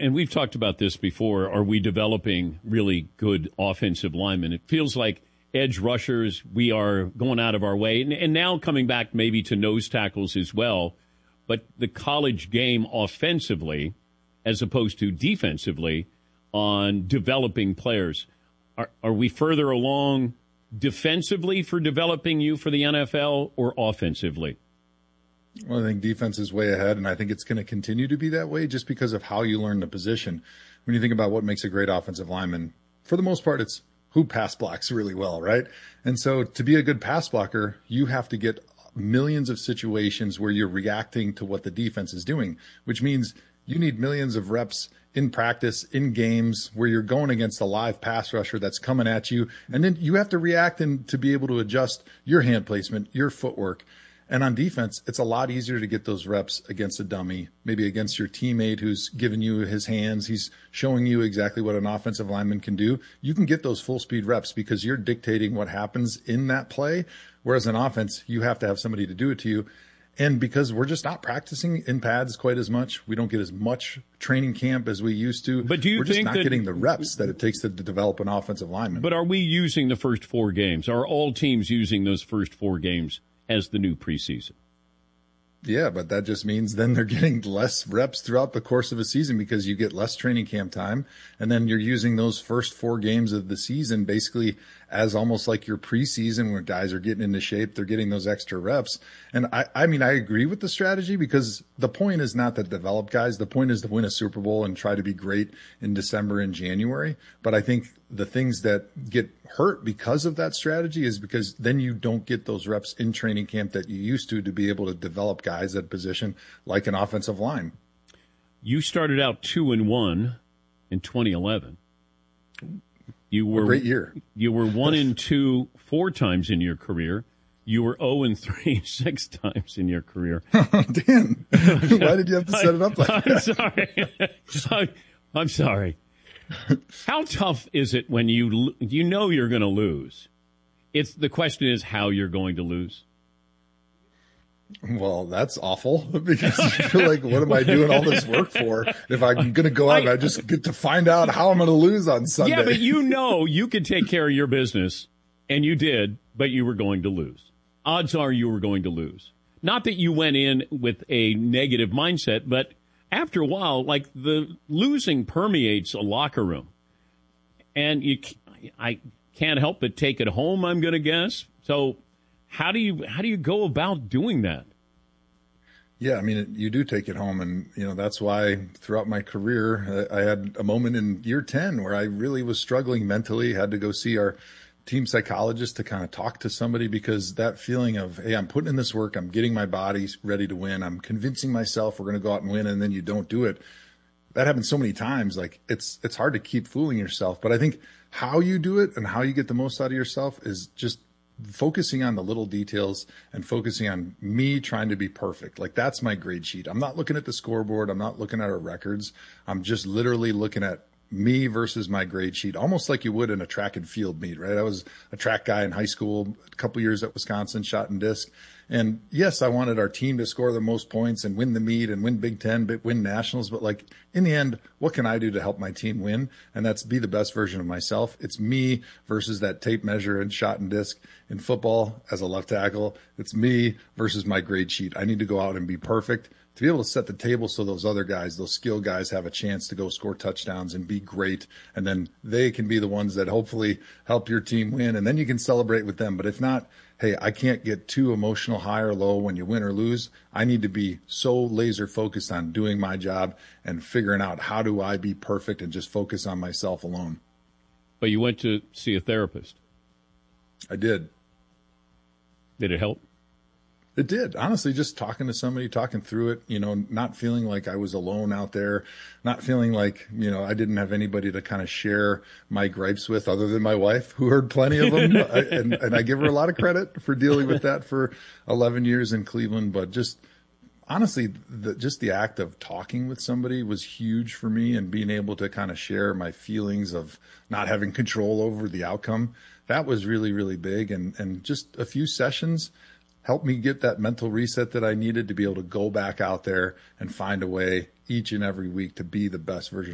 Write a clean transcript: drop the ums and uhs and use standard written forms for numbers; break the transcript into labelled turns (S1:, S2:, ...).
S1: and we've talked about this before, are we developing really good offensive linemen? It feels like edge rushers, we are going out of our way, and now coming back maybe to nose tackles as well. But the college game offensively, as opposed to defensively, on developing players, are we further along defensively for developing you for the NFL or offensively?
S2: Well, I think defense is way ahead, and I think it's going to continue to be that way just because of how you learn the position. When you think about what makes a great offensive lineman, for the most part, it's who pass blocks really well, right? And so to be a good pass blocker, you have to get millions of situations where you're reacting to what the defense is doing, which means you need millions of reps in practice, in games where you're going against a live pass rusher that's coming at you. And then you have to react and to be able to adjust your hand placement, your footwork. And on defense, it's a lot easier to get those reps against a dummy, maybe against your teammate who's giving you his hands. He's showing you exactly what an offensive lineman can do. You can get those full speed reps because you're dictating what happens in that play. Whereas in offense, you have to have somebody to do it to you. And because we're just not practicing in pads quite as much, we don't get as much training camp as we used to.
S1: But do you
S2: we're just
S1: think
S2: not getting the reps that it takes to develop an offensive lineman.
S1: But are we using the first 4 games? Are all teams using those first 4 games as the new preseason?
S2: Yeah, but that just means then they're getting less reps throughout the course of a season because you get less training camp time. And then you're using those first 4 games of the season basically as almost like your preseason where guys are getting into shape. They're getting those extra reps. And I mean, I agree with the strategy because the point is not to develop guys. The point is to win a Super Bowl and try to be great in December and January. But I think the things that get hurt because of that strategy is because then you don't get those reps in training camp that you used to be able to develop guys at position like an offensive line.
S1: You started out 2-1 in 2011. You were
S2: a great year.
S1: You were 1-2 4 times in your career. You were 0-3 6 times in your career.
S2: Dan, why did you have to set it up like
S1: that? I'm sorry. How tough is it when you know you're going to lose? The question is how you're going to lose.
S2: Well, that's awful because you feel like, what am I doing all this work for if I'm going to go out and I just get to find out how I'm going to lose on Sunday?
S1: Yeah, but you know you could take care of your business, and you did, but you were going to lose. Odds are you were going to lose. Not that you went in with a negative mindset, but after a while, like the losing permeates a locker room. And I can't help but take it home, I'm going to guess. So how do you go about doing that?
S2: Yeah, I mean, you do take it home. And, that's why throughout my career, I had a moment in year 10 where I really was struggling mentally, had to go see our team psychologist to kind of talk to somebody because that feeling of, hey, I'm putting in this work, I'm getting my body ready to win, I'm convincing myself we're going to go out and win, and then you don't do it. That happens so many times. Like it's hard to keep fooling yourself. But I think how you do it and how you get the most out of yourself is just focusing on the little details and focusing on me trying to be perfect. Like that's my grade sheet. I'm not looking at the scoreboard. I'm not looking at our records. I'm just literally looking at me versus my grade sheet, almost like you would in a track and field meet, right? I was a track guy in high school, a couple years at Wisconsin, shot and disc. And yes, I wanted our team to score the most points and win the meet and win Big Ten, but win nationals. But like in the end, what can I do to help my team win? And that's be the best version of myself. It's me versus that tape measure and shot and disc. In football as a left tackle, it's me versus my grade sheet. I need to go out and be perfect to be able to set the table so those other guys, those skill guys, have a chance to go score touchdowns and be great. And then they can be the ones that hopefully help your team win. And then you can celebrate with them. But if not, hey, I can't get too emotional high or low when you win or lose. I need to be so laser focused on doing my job and figuring out how do I be perfect and just focus on myself alone.
S1: But you went to see a therapist.
S2: I did.
S1: Did it help?
S2: It did. Honestly, just talking to somebody, talking through it, not feeling like I was alone out there, not feeling like, I didn't have anybody to kind of share my gripes with other than my wife, who heard plenty of them. And I give her a lot of credit for dealing with that for 11 years in Cleveland. But just honestly, just the act of talking with somebody was huge for me, and being able to kind of share my feelings of not having control over the outcome. That was really, really big. And just a few sessions helped me get that mental reset that I needed to be able to go back out there and find a way each and every week to be the best version